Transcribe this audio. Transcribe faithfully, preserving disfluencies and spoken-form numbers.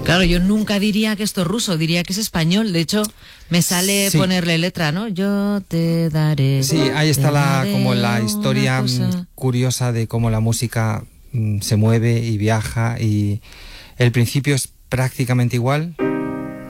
Claro, yo nunca diría que esto es ruso, diría que es español. De hecho, me sale Sí. ponerle letra, ¿no? Yo te daré. Sí, ahí está te la daré como la una historia cosa. mm, curiosa de cómo la música mm, se mueve y viaja, y el principio es prácticamente igual.